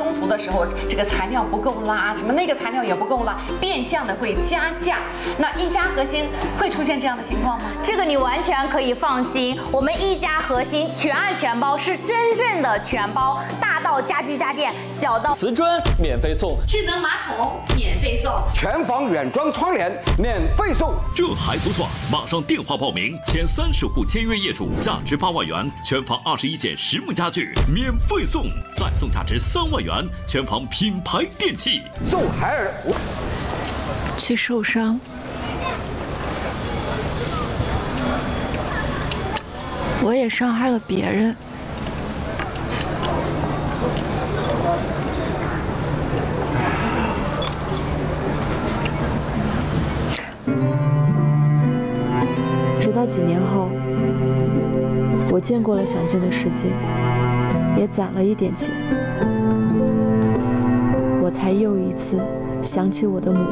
中途的时候，这个材料不够啦，什么那个材料也不够啦，变相的会加价。那一家核心会出现这样的情况吗？ 这个你完全可以放心，我们一家核心全案全包是真正的全包，大到家居家电，小到瓷砖免费送， 智能马桶免费送， 全房原装窗帘免费送。 这还不算，马上电话报名，前30户签约业主价值8万元，全房21件实木家具免费送，再送价值3万元，全房品牌电器。 送海尔去受伤，我也伤害了别人。直到几年后，我见过了想见的世界，也攒了一点钱，我才又一次想起我的母